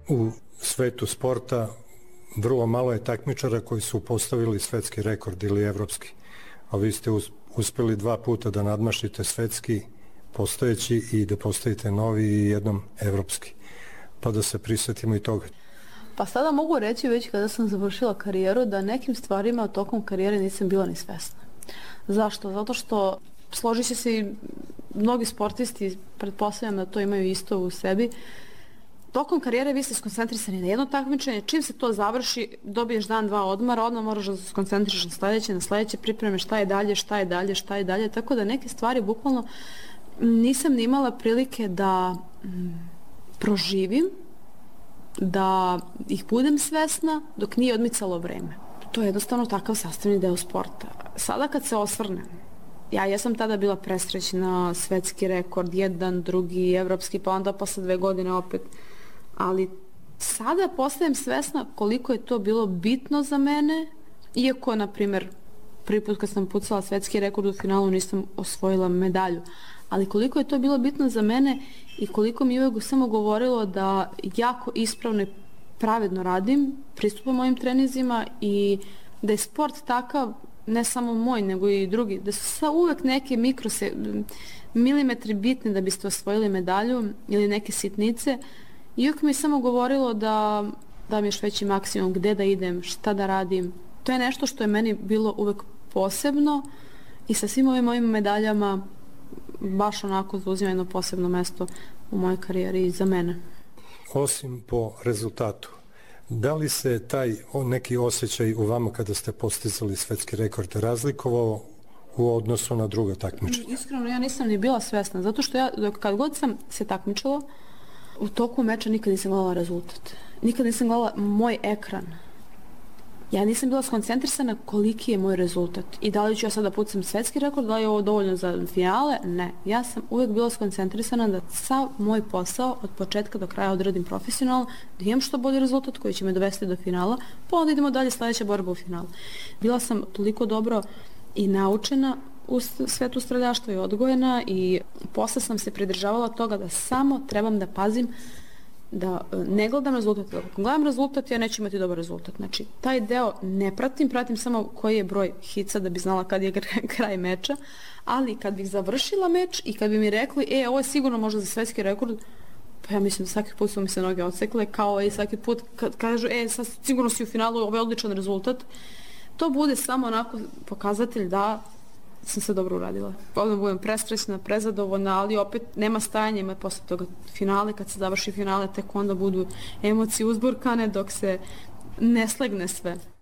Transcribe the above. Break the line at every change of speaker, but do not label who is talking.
U svetu sporta vrlo malo je takmičara koji su postavili svetski rekord ili evropski, a vi ste uspeli 2 puta da nadmašite svetski postojeći i da postavite novi i jednom evropski. Pa da se prisjetimo i toga.
Pa sada mogu reći već kada sam završila karijeru da nekim stvarima tokom karijere nisam bila ni svesna. Zašto? Zato što složi se i mnogi sportisti, pretpostavljam da to imaju isto u sebi. Tokom karijere vi ste skoncentrisani na jedno takmičenje, čim se to završi, dobiješ dan, 2 odmora, odmah moraš da se skoncentrišeš na sledeće pripreme, šta je dalje, tako da neke stvari bukvalno nisam ni imala prilike da proživim, da ih budem svesna dok nije odmicalo vreme. To je jednostavno takav sastavni deo sporta. Sada kad se osvrnem, ja jesam tada bila presrećna, svetski rekord, jedan, drugi, evropski, pa onda posle 2 godine opet. Ali sada postajem svesna koliko je to bilo bitno za mene, iako, na primjer, prvi put kad sam pucala svetski rekord u finalu nisam osvojila medalju. Ali koliko je to bilo bitno za mene i koliko mi je uvijek samo govorilo da jako ispravno i pravedno radim, pristupam mojim treninzima i da je sport takav, ne samo moj, nego i drugi, da su uvek neke milimetri bitni da biste osvojili medalju ili neke sitnice. I uvijek mi je samo govorilo da mi još veći maksimum, gde da idem, šta da radim. To je nešto što je meni bilo uvek posebno i sa svim ovim mojim medaljama baš onako zauzima jedno posebno mesto u mojoj karijeri i za mene.
Osim po rezultatu, da li se taj neki osjećaj u vama kada ste postizali svetski rekord razlikovao u odnosu na druga takmičenja?
Iskreno, ja nisam ni bila svesna, zato što ja, kad god sam se takmičila, u toku meča nikad nisam gledala rezultat. Nikad nisam gledala moj ekran. Ja nisam bila skoncentrisana koliki je moj rezultat. I da li ću ja sada pucam svetski rekord, da li je ovo dovoljno za finale? Ne. Ja sam uvijek bila skoncentrisana da sav moj posao od početka do kraja odradim profesionalno, da imam što bolji rezultat koji će me dovesti do finala, pa onda idemo dalje, sledeća borba u finalu. Bila sam toliko dobro i naučena u svetu streljaštva i odgojena i posle sam se pridržavala toga da samo trebam da pazim da ne gledam rezultat. Ako gledam rezultat, ja neću imati dobar rezultat. Znači, taj deo ne pratim samo koji je broj hica da bi znala kad je kraj meča, ali kad bih završila meč i kad bi mi rekli, ovo je sigurno možda za svetski rekord, pa ja mislim da svaki put su mi se noge odsekle, kao i svaki put kad kažu, sad sigurno si u finalu, ovo je odličan rezultat, to bude samo onako pokazatelj da sam se dobro uradila. Onda budem prestresna, prezadovoljna, ali opet nema stajanja, ima posle toga finale, kad se završi finale, tek onda budu emocije uzburkane dok se ne slegne sve.